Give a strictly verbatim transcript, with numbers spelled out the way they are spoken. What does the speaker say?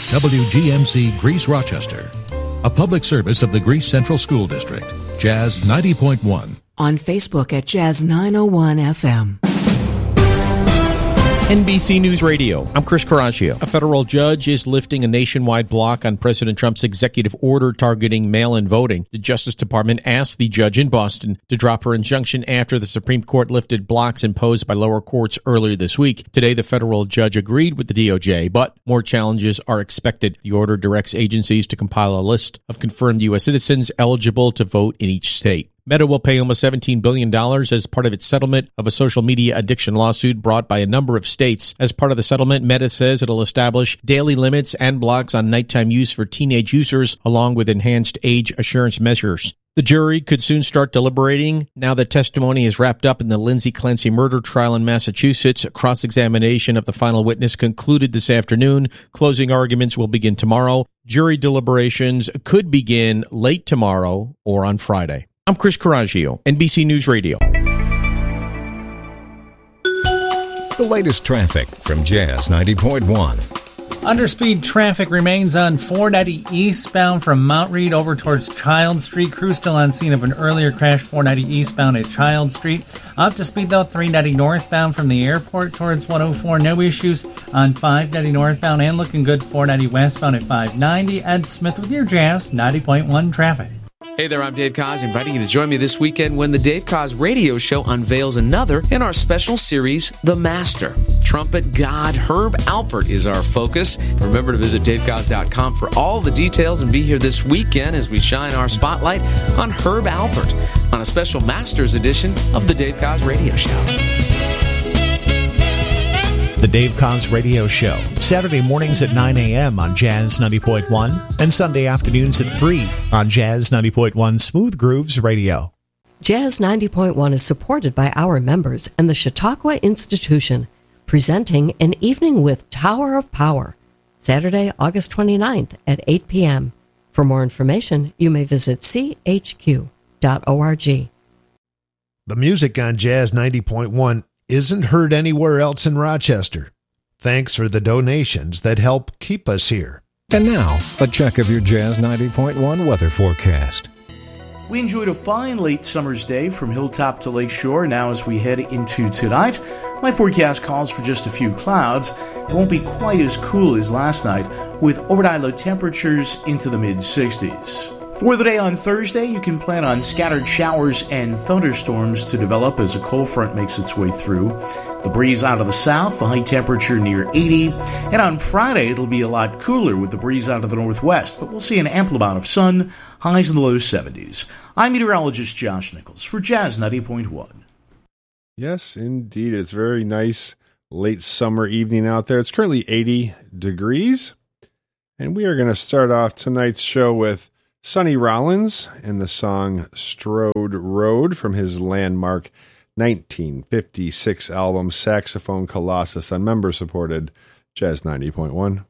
W G M C Greece Rochester, a public service of the Greece Central School District. Jazz ninety point one. On Facebook at Jazz nine oh one F M. N B C News Radio, I'm Chris Caraccio. A federal judge is lifting a nationwide block on President Trump's executive order targeting mail-in voting. The Justice Department asked the judge in Boston to drop her injunction after the Supreme Court lifted blocks imposed by lower courts earlier this week. Today, the federal judge agreed with the D O J, but more challenges are expected. The order directs agencies to compile a list of confirmed U S citizens eligible to vote in each state. Meta will pay almost seventeen billion dollars as part of its settlement of a social media addiction lawsuit brought by a number of states. As part of the settlement, Meta says it'll establish daily limits and blocks on nighttime use for teenage users, along with enhanced age assurance measures. The jury could soon start deliberating now that testimony is wrapped up in the Lindsay Clancy murder trial in Massachusetts. Cross-examination of the final witness concluded this afternoon. Closing arguments will begin tomorrow. Jury deliberations could begin late tomorrow or on Friday. I'm Chris Caraccio, N B C News Radio. The latest traffic from Jazz ninety point one. Underspeed traffic remains on four ninety eastbound from Mount Read over towards Child Street. Crew still on scene of an earlier crash, four ninety eastbound at Child Street. Up to speed, though, three ninety northbound from the airport towards one oh four. No issues on five ninety northbound, and looking good four ninety westbound at five ninety. Ed Smith with your Jazz ninety point one traffic. Hey there, I'm Dave Koz, inviting you to join me this weekend when the Dave Koz Radio Show unveils another in our special series, The Master. Trumpet god Herb Alpert is our focus. Remember to visit dave koz dot com for all the details and be here this weekend as we shine our spotlight on Herb Alpert on a special Masters edition of the Dave Koz Radio Show. The Dave Koz Radio Show, Saturday mornings at nine a.m. on Jazz ninety point one and Sunday afternoons at three on Jazz ninety point one Smooth Grooves Radio. Jazz ninety point one is supported by our members and the Chautauqua Institution, presenting An Evening with Tower of Power, Saturday, August twenty-ninth at eight p.m. For more information, you may visit c h q dot org. The music on Jazz ninety point one isn't heard anywhere else in Rochester. Thanks for the donations that help keep us here. And now, a check of your Jazz ninety point one weather forecast. We enjoyed a fine late summer's day from hilltop to lakeshore. Now as we head into tonight, my forecast calls for just a few clouds. It won't be quite as cool as last night, with overnight low temperatures into the mid sixties. For the day on Thursday, you can plan on scattered showers and thunderstorms to develop as a cold front makes its way through. The breeze out of the south, the high temperature near eighty. And on Friday, it'll be a lot cooler with the breeze out of the northwest, but we'll see an ample amount of sun, highs in the low seventies. I'm meteorologist Josh Nichols for Jazz ninety point one. Yes, indeed. It's a very nice late summer evening out there. It's currently eighty degrees. And we are going to start off tonight's show with Sonny Rollins and the song Strode Road from his landmark nineteen fifty-six album Saxophone Colossus on member-supported Jazz ninety point one.